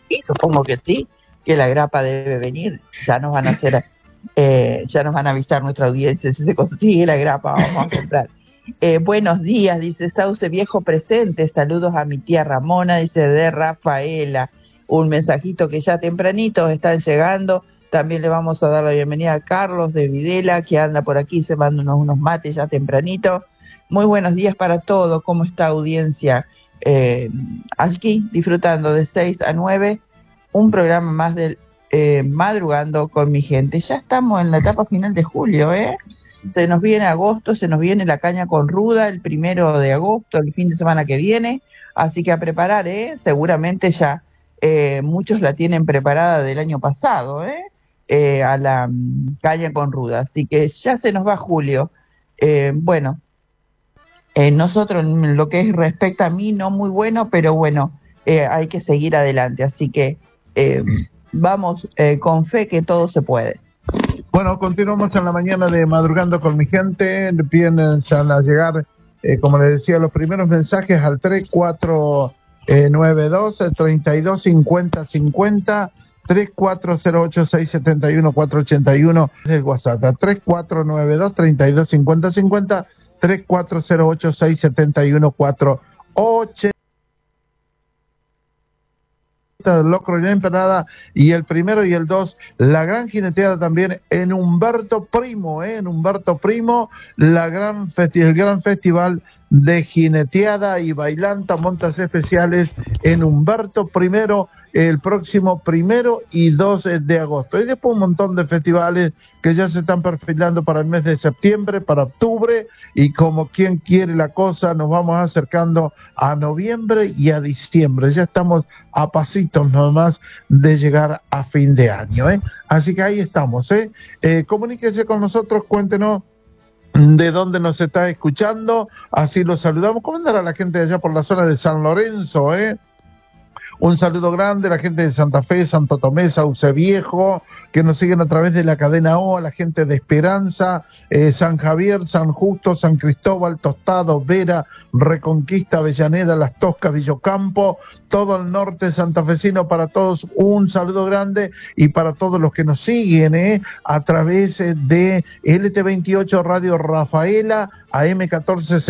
Y supongo que sí, que la grapa debe venir. Ya nos van a hacer, ya nos van a avisar nuestra audiencia si se consigue la grapa, vamos a comprar. Buenos días, dice Sauce Viejo presente. Saludos a mi tía Ramona, dice de Rafaela. Un mensajito que ya tempranito están llegando. También le vamos a dar la bienvenida a Carlos de Videla, que anda por aquí, se manda unos mates ya tempranito. Muy buenos días para todos. ¿Cómo está audiencia? Aquí disfrutando de 6 a 9, un programa más del Madrugando con mi gente. Ya estamos en la etapa final de julio, se nos viene agosto, se nos viene la caña con ruda, el 1 de agosto, el fin de semana que viene, así que a preparar, seguramente ya muchos la tienen preparada del año pasado, a la caña con ruda, así que ya se nos va julio. Bueno, nosotros, en lo que respecta a mí, no muy bueno, pero bueno, hay que seguir adelante. Así que vamos con fe que todo se puede. Bueno, continuamos en la mañana de Madrugando con mi gente. Piensan a llegar, como les decía, los primeros mensajes al 3492-325050, 3408-671-481 del WhatsApp, 3492-325050, 3408-671-480. Locro y la empanada, y el 1 y el 2 la gran jineteada también en Humberto Primo, en Humberto Primo, el gran festival de jineteada y bailanta, montas especiales en Humberto Primero el próximo 1 y 2 de agosto. Y después un montón de festivales que ya se están perfilando para el mes de septiembre, para octubre, y como quien quiere la cosa, nos vamos acercando a noviembre y a diciembre. Ya estamos a pasitos nomás de llegar a fin de año, Así que ahí estamos, comuníquese con nosotros, cuéntenos de dónde nos está escuchando, así los saludamos. ¿Cómo andará la gente de allá por la zona de San Lorenzo, Un saludo grande a la gente de Santa Fe, Santo Tomé, Sauce Viejo, que nos siguen a través de la cadena O, a la gente de Esperanza, San Javier, San Justo, San Cristóbal, Tostado, Vera, Reconquista, Avellaneda, Las Toscas, Villocampo, todo el norte santafesino. Para todos un saludo grande, y para todos los que nos siguen a través de LT28 Radio Rafaela, AM 1460.